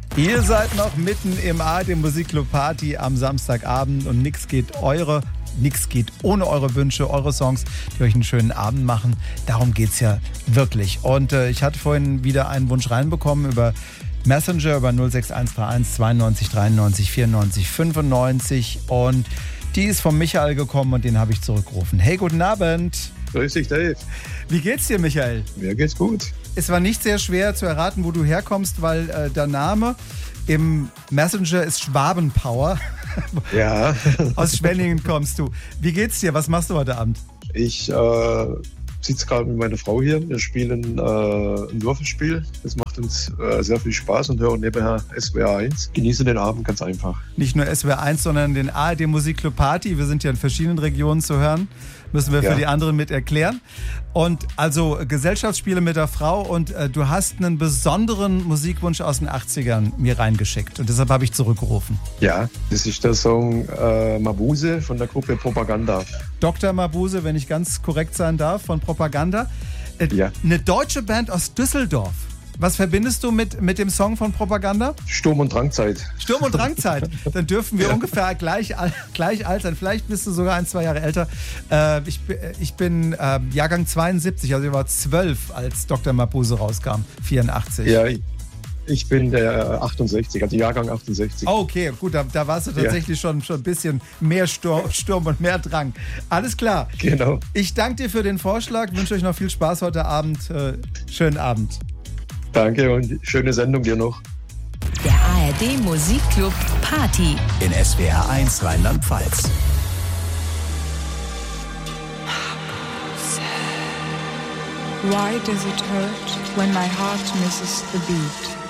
Ihr seid noch mitten im ARD Musikclub Party am Samstagabend und nichts geht ohne eure Wünsche, eure Songs, die euch einen schönen Abend machen. Darum geht's ja wirklich. Und ich hatte vorhin wieder einen Wunsch reinbekommen über Messenger, über 06131 92 93 94 95 und die ist von Michael gekommen und den habe ich zurückgerufen. Hey, guten Abend. Grüß dich, Dave. Wie geht's dir, Michael? Mir geht's gut. Es war nicht sehr schwer zu erraten, wo du herkommst, weil der Name im Messenger ist Schwabenpower. Ja. Aus Schwenningen kommst du. Wie geht's dir? Was machst du heute Abend? Ich sitze gerade mit meiner Frau hier. Wir spielen ein Würfelspiel. Das macht uns sehr viel Spaß und hören nebenher SWR 1. Genießen den Abend ganz einfach. Nicht nur SWR 1, sondern den ARD Musikclub Party. Wir sind ja in verschiedenen Regionen zu hören. Müssen wir für die anderen mit erklären. Und also Gesellschaftsspiele mit der Frau und du hast einen besonderen Musikwunsch aus den 80ern mir reingeschickt und deshalb habe ich zurückgerufen. Ja, das ist der Song Mabuse von der Gruppe Propaganda. Dr. Mabuse, wenn ich ganz korrekt sein darf, von Propaganda. Ja. Eine deutsche Band aus Düsseldorf. Was verbindest du mit dem Song von Propaganda? Sturm- und Drangzeit. Sturm- und Drangzeit. Dann dürfen wir ungefähr gleich alt sein. Vielleicht bist du sogar 1-2 Jahre älter. Ich bin Jahrgang 72, also ich war 12, als Dr. Mabuse rauskam, 84. Ja, ich bin der 68, also Jahrgang 68. Oh, okay, gut, da warst du tatsächlich schon ein bisschen mehr Sturm und mehr Drang. Alles klar. Genau. Ich danke dir für den Vorschlag, wünsche euch noch viel Spaß heute Abend. Schönen Abend. Danke und schöne Sendung dir noch. Der ARD Musikclub Party in SWR 1 Rheinland-Pfalz. Why does it hurt when my heart misses the beat?